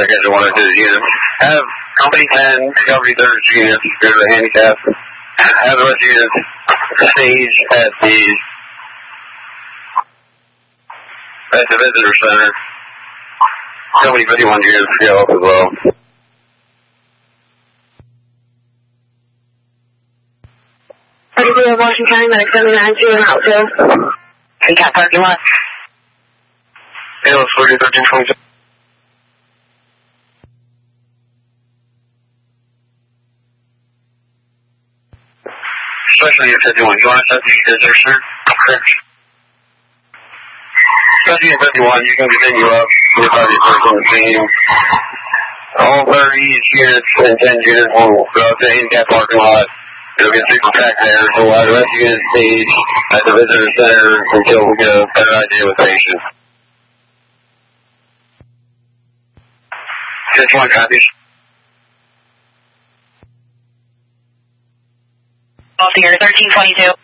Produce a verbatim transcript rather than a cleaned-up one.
Schedule one oh two units. Have Company ten, Company third units, go to the handicap. Have the rest of units stage at the, at the visitor center. Company fifty-one units go up as well. thirty-three of Washington County, Medic seventy-nine, two and out, two. Handicap parking lot. A L S thirty, thirteen twenty-two. Special Unit fifty-one, you want to set the visitor, sir? Correct. Special Unit fifty-one, you can continue up with the person team. All thirty units and ten units will go up to the handicap parking lot. It'll get super packed there, so we'll have the rest of the units stage at the visitor center until we get a better idea with patients. fifty-one copies. All here, thirteen twenty-two.